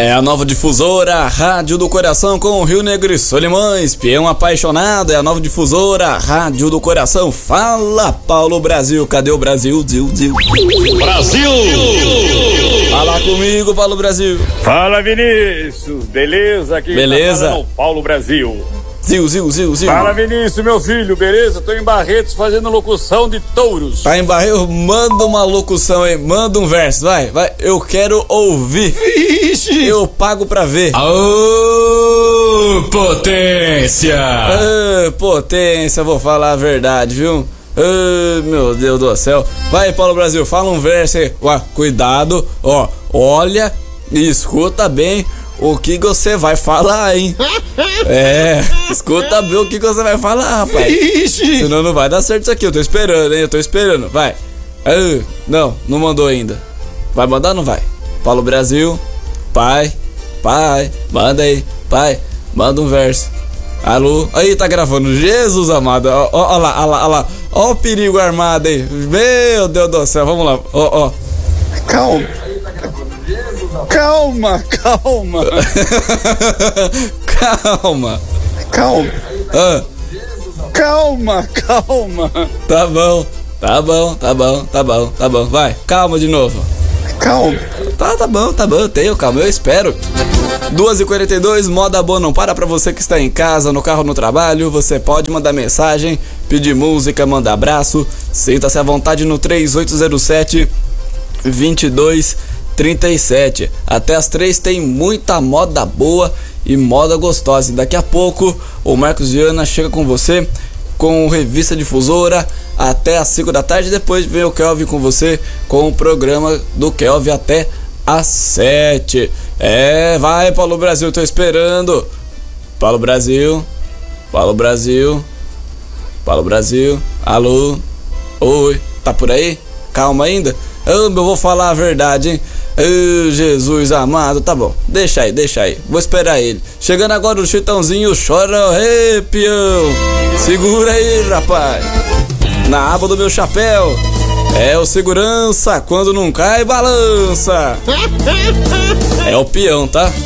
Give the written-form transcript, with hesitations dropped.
É a nova difusora, Rádio do Coração com o Rio Negro e Solimões. Peão apaixonado, é a nova difusora, Rádio do Coração. Fala, Paulo Brasil, cadê o Brasil? Brasil! Fala comigo, Paulo Brasil. Fala, Vinícius, beleza? Aqui beleza. Tá Paulo Brasil. Zil. Fala, Vinícius, meu filho, beleza? Tô em Barretos fazendo locução de touros. Tá em Barretos? Manda uma locução aí, manda um verso, vai, eu quero ouvir. Vixe. Eu pago pra ver. Ô, potência! Potência, vou falar a verdade, viu? Meu Deus do céu. Vai, Paulo Brasil, fala um verso aí. Cuidado, olha e escuta bem o que você vai falar, hein? Escuta bem o que você vai falar, rapaz. Ixi. Senão não vai dar certo isso aqui. Eu tô esperando, hein? Vai. Não mandou ainda. Vai mandar ou não vai? Paulo Brasil, pai, manda aí, pai, manda um verso. Alô? Aí, tá gravando. Jesus amado. Ó lá. Ó o perigo armado aí. Meu Deus do céu, vamos lá. Calma. Calma. Tá bom. Vai, calma de novo. Calma. Tá bom, eu tenho calma, eu espero. 2h42, moda boa não para. Pra você que está em casa, no carro, no trabalho, você pode mandar mensagem, pedir música, mandar abraço. Sinta-se à vontade no 3807-2237. Até as 3 tem muita moda boa e moda gostosa. E daqui a pouco o Marcos Viana chega com você com Revista Difusora até as 5 da tarde. Depois vem o Kelvin com você com o programa do Kelvin até às 7. Vai, Paulo Brasil, tô esperando. Paulo Brasil. Alô? Oi, tá por aí? Calma ainda? Eu vou falar a verdade, hein? Jesus amado, tá bom, deixa aí, vou esperar ele. Chegando agora o Chitãozinho, chora, peão. Segura aí, rapaz. Na aba do meu chapéu. É o segurança, quando não cai, balança. É o peão, tá?